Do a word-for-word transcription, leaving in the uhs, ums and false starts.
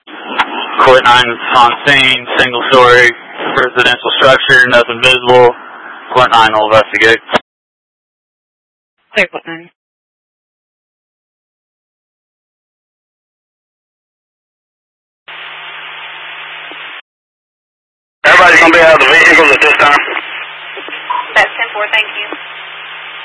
Court nine on scene, single story, residential structure, nothing visible. Court nine will investigate. Clear, Court nine. Everybody's going to be out of the vehicles at this time. That's ten four, thank you.